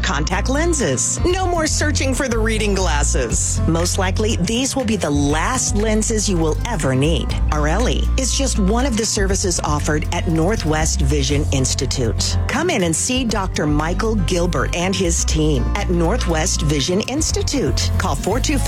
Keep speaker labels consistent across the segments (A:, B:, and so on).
A: contact lenses. No more searching for the reading glasses. Most likely, these will be the last lenses you will ever need. Areli is just one of the services offered at Northwest Vision Institute. Come in and see Dr. Michael Gilbert and his team at Northwest Vision Institute. Call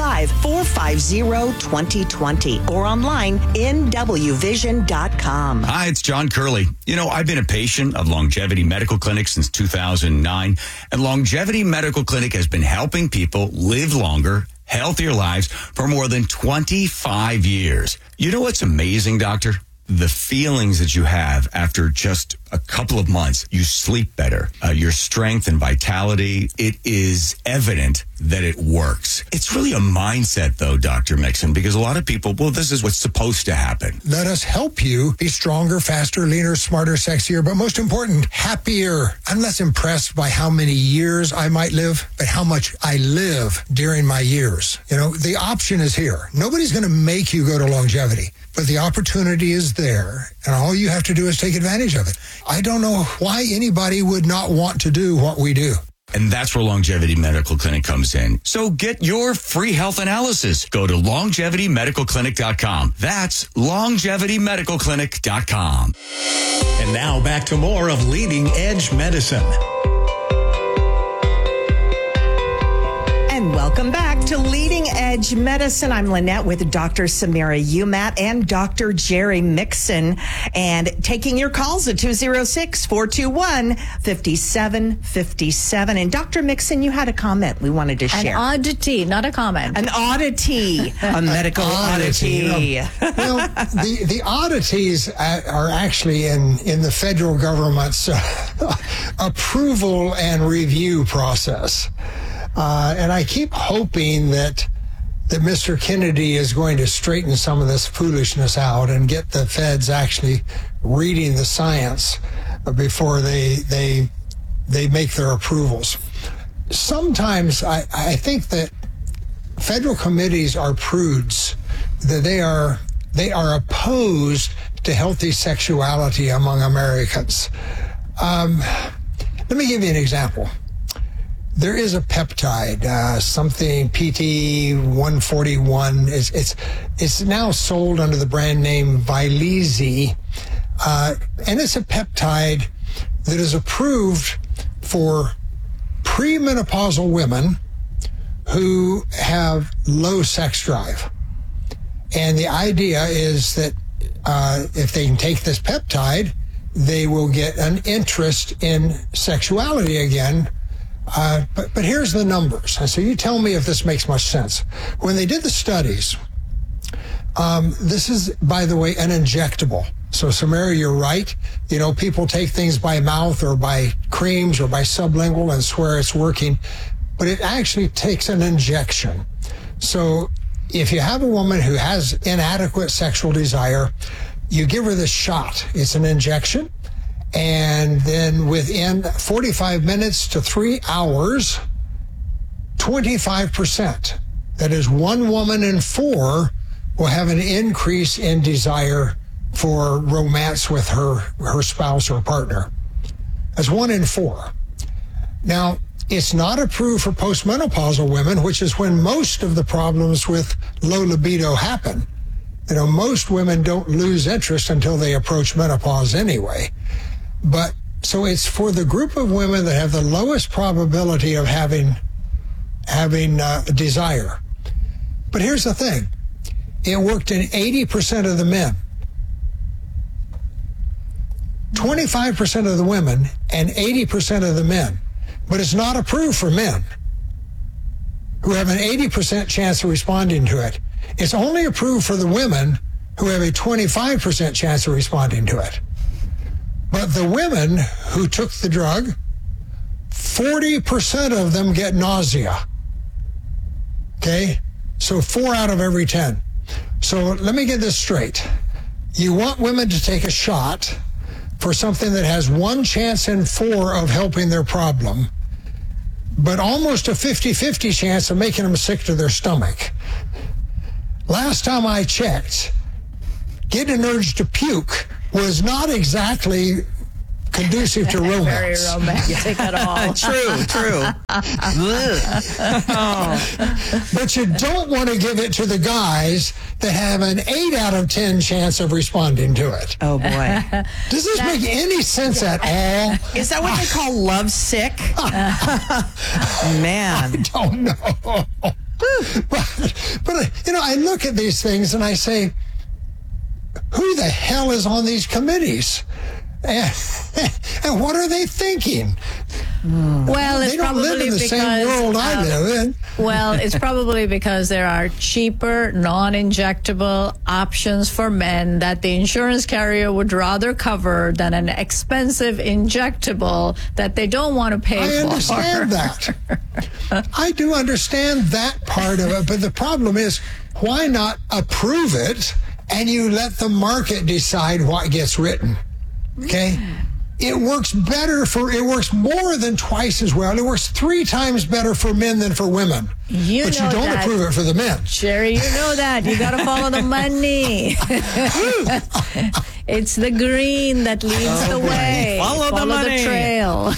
A: 425-450-2020 or online nwvision.com.
B: Hi, it's John Curley. I've been a patient of Longevity Medical Clinic since 2009, and Longevity Medical Clinic has been helping people live longer, healthier lives for more than 25 years. You know what's amazing, Doctor? The feelings that you have after just a couple of months. You sleep better. Your strength and vitality, it is evident that it works. It's really a mindset, though, Dr. Mixon, because a lot of people, this is what's supposed to happen.
C: Let us help you be stronger, faster, leaner, smarter, sexier, but most important, happier. I'm less impressed by how many years I might live, but how much I live during my years. The option is here. Nobody's going to make you go to Longevity, but the opportunity is there, and all you have to do is take advantage of it. I don't know why anybody would not want to do what we do.
B: And that's where Longevity Medical Clinic comes in. So get your free health analysis. Go to longevitymedicalclinic.com. That's longevitymedicalclinic.com.
D: And now back to more of Leading Edge Medicine.
A: And welcome back to Leading Edge Medicine. I'm Lynette with Dr. Samira Umat and Dr. Jerry Mixon. And taking your calls at 206-421-5757. And Dr. Mixon, you had a comment we wanted to share.
E: An oddity, not a comment.
A: An oddity. A medical oddity.
C: The oddities are actually in the federal government's approval and review process. And I keep hoping that Mr. Kennedy is going to straighten some of this foolishness out and get the feds actually reading the science before they make their approvals. Sometimes I think that federal committees are prudes, that they are opposed to healthy sexuality among Americans. Let me give you an example. There is a peptide, something PT141. It's now sold under the brand name Vyleesi, and it's a peptide that is approved for premenopausal women who have low sex drive. And the idea is that if they can take this peptide, they will get an interest in sexuality again. But here's the numbers. So you tell me if this makes much sense. When they did the studies, this is, by the way, an injectable. So, Samira, you're right. People take things by mouth or by creams or by sublingual and swear it's working. But it actually takes an injection. So if you have a woman who has inadequate sexual desire, you give her this shot. It's an injection. And then within 45 minutes to 3 hours, 25%, that is 1 woman in 4, will have an increase in desire for romance with her spouse or partner. That's 1 in 4. Now, it's not approved for postmenopausal women, which is when most of the problems with low libido happen. Most women don't lose interest until they approach menopause anyway. But so it's for the group of women that have the lowest probability of having desire. But here's the thing. It worked in 80% of the men, 25% of the women, and 80% of the men. But it's not approved for men who have an 80% chance of responding to it. It's only approved for the women who have a 25% chance of responding to it. But the women who took the drug, 40% of them get nausea. Okay? So 4 out of every 10. So let me get this straight. You want women to take a shot for something that has 1 chance in 4 of helping their problem, but almost a 50-50 chance of making them sick to their stomach. Last time I checked, getting an urge to puke was not exactly conducive to romance.
E: Very romantic at all.
A: True.
C: But you don't want to give it to the guys that have an 8 out of 10 chance of responding to it.
A: Oh, boy.
C: Does this make any sense at all?
A: Is that what they call love sick? Man.
C: I don't know. But I look at these things and I say, who the hell is on these committees? And what are they thinking?
E: Well, it's
C: They don't live
E: probably
C: in the
E: because
C: same world I live in.
E: Well, it's probably because there are cheaper, non-injectable options for men that the insurance carrier would rather cover than an expensive injectable that they don't want to pay for.
C: I understand that. I do understand that part of it, but the problem is, why not approve it and you let the market decide what gets written? Okay? It works more than twice as well. It works 3 times better for men than for women. But you don't approve it for the men.
E: Jerry, you know that. You got to follow the money. It's the green that leads the way.
A: Follow the money.
E: The trail.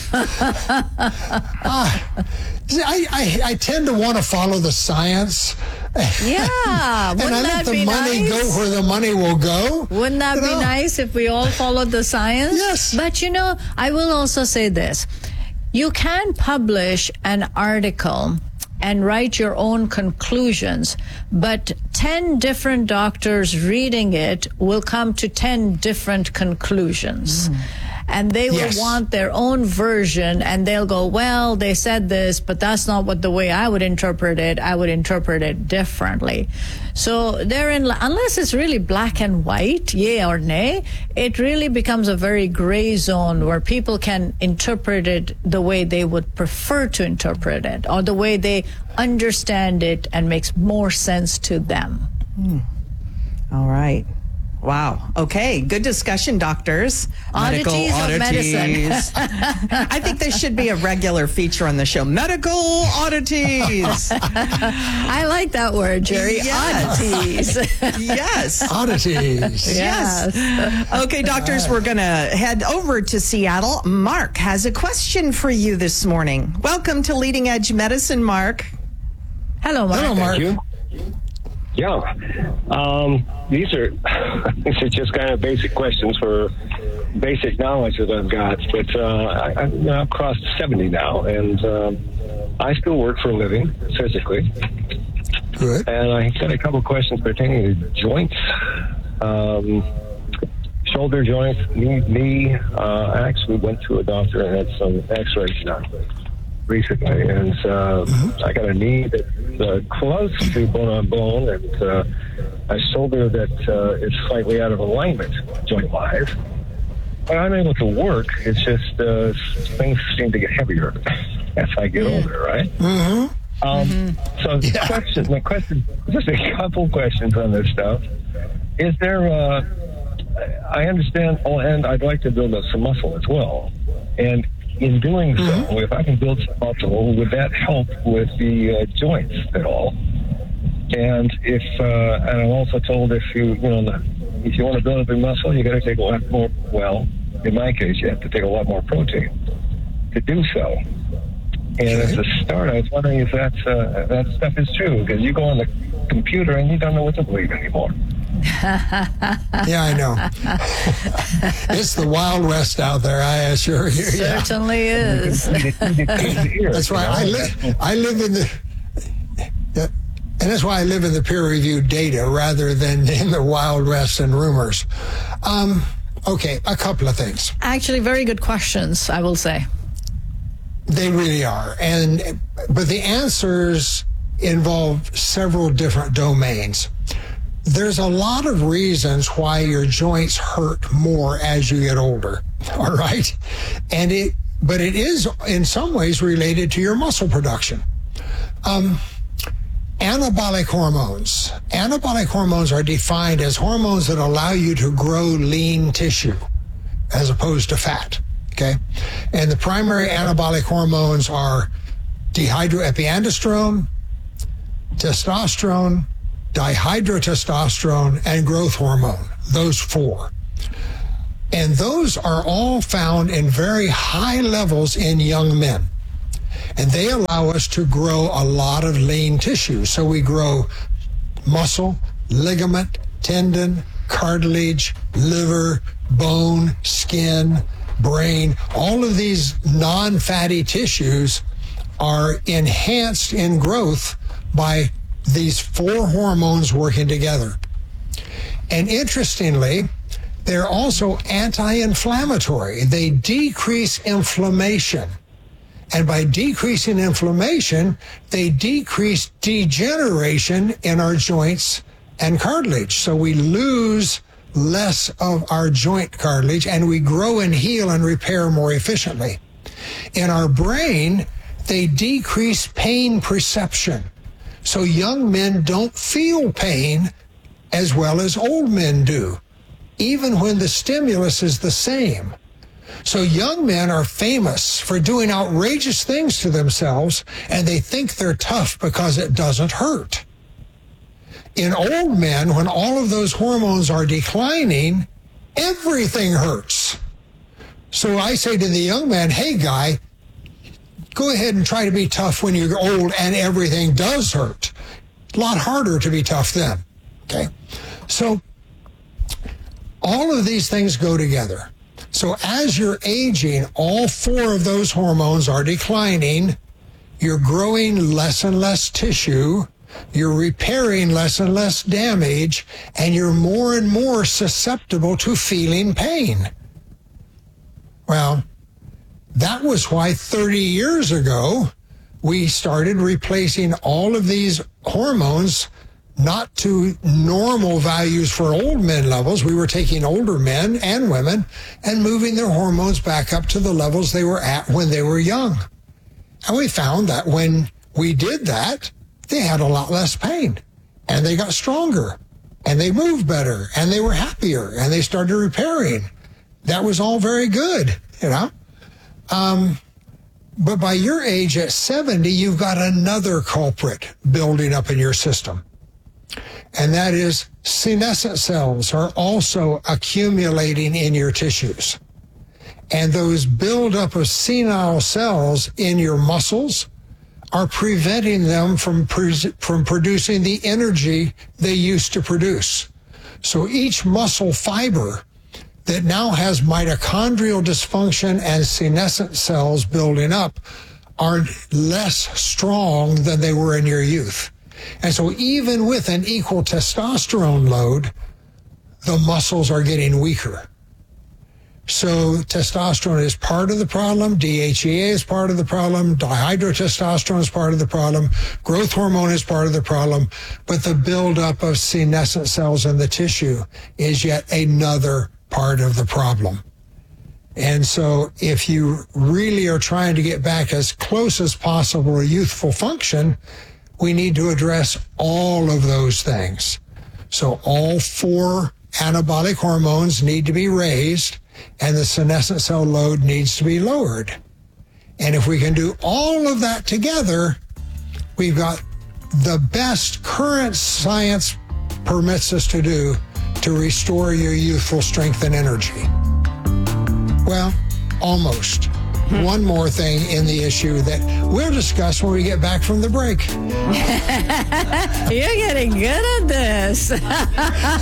C: I tend to want to follow the science.
E: Yeah.
C: And I let the money go where the money will go.
E: Wouldn't that be nice if we all followed the science?
C: Yes.
E: But I will also say this. You can publish an article and write your own conclusions, but 10 different doctors reading it will come to 10 different conclusions. And they will want their own version, and they'll go, well, they said this, but that's not the way I would interpret it. I would interpret it differently. So unless it's really black and white, yay or nay, it really becomes a very gray zone where people can interpret it the way they would prefer to interpret it, or the way they understand it and makes more sense to them.
A: All right. Wow. Okay. Good discussion, doctors.
E: Oddities of medicine.
A: I think this should be a regular feature on the show. Medical oddities.
E: I like that word, Jerry.
A: Yes.
E: Oddities.
A: Yes.
C: Oddities.
A: Yes. Okay, doctors, we're going to head over to Seattle. Mark has a question for you this morning. Welcome to Leading Edge Medicine, Mark.
E: Hello, Mark.
C: Hello, Mark.
F: Thank you. Yeah. These are just kind of basic questions for basic knowledge that I've got. But I've crossed 70 now, and I still work for a living, physically.
C: Good.
F: And I got a couple questions pertaining to joints, shoulder joints, knee. I actually went to a doctor and had some x-rays done recently, and I got a knee that's close to bone on bone, and a shoulder that is slightly out of alignment joint-wise. But I'm able to work. It's just things seem to get heavier as I get older, right? So my question, just a couple questions on this stuff. Is there, I understand, and I'd like to build up some muscle as well. And in doing so, if I can build some muscle, would that help with the joints at all? And and I'm also told if you want to build up your muscle, you got to take a lot more. Well, in my case, you have to take a lot more protein to do so. And as a start, I was wondering if that stuff is true, because you go on the computer and you don't know what to believe anymore.
C: Yeah, I know. It's the Wild West out there, I assure you.
E: Certainly is.
C: That's why I live in the... And that's why I live in the peer-reviewed data rather than in the Wild West and rumors. Okay, a couple of things.
E: Actually, very good questions, I will say.
C: They really are. But the answers involve several different domains. There's a lot of reasons why your joints hurt more as you get older, all right? But it is in some ways related to your muscle production. Anabolic hormones. Anabolic hormones are defined as hormones that allow you to grow lean tissue as opposed to fat, okay? And the primary anabolic hormones are dehydroepiandrosterone, testosterone, dihydrotestosterone, and growth hormone, those 4. And those are all found in very high levels in young men. And they allow us to grow a lot of lean tissue. So we grow muscle, ligament, tendon, cartilage, liver, bone, skin, brain. All of these non-fatty tissues are enhanced in growth by these 4 hormones working together. And interestingly, they're also anti-inflammatory. They decrease inflammation. And by decreasing inflammation, they decrease degeneration in our joints and cartilage. So we lose less of our joint cartilage and we grow and heal and repair more efficiently. In our brain, they decrease pain perception. So young men don't feel pain as well as old men do, even when the stimulus is the same. So young men are famous for doing outrageous things to themselves, and they think they're tough because it doesn't hurt. In old men, when all of those hormones are declining, everything hurts. So I say to the young man, hey, guy, go ahead and try to be tough when you're old and everything does hurt. A lot harder to be tough then. Okay? So all of these things go together. So as you're aging, all 4 of those hormones are declining. You're growing less and less tissue. You're repairing less and less damage. And you're more and more susceptible to feeling pain. Well, that was why 30 years ago, we started replacing all of these hormones not to normal values for old men levels. We were taking older men and women and moving their hormones back up to the levels they were at when they were young. And we found that when we did that, they had a lot less pain and they got stronger and they moved better and they were happier and they started repairing. That was all very good, you know. But by your age at 70, you've got another culprit building up in your system. And that is senescent cells are also accumulating in your tissues. And those buildup of senile cells in your muscles are preventing them from producing the energy they used to produce. So each muscle fiber that now has mitochondrial dysfunction and senescent cells building up are less strong than they were in your youth. And so even with an equal testosterone load, the muscles are getting weaker. So testosterone is part of the problem. DHEA is part of the problem. Dihydrotestosterone is part of the problem. Growth hormone is part of the problem. But the buildup of senescent cells in the tissue is yet another part of the problem. And so if you really are trying to get back as close as possible to youthful function, we need to address all of those things. So all 4 anabolic hormones need to be raised, and the senescent cell load needs to be lowered. And if we can do all of that together, we've got the best current science permits us to do to restore your youthful strength and energy. Well, almost. One more thing in the issue that we'll discuss when we get back from the break.
E: You're getting good at this.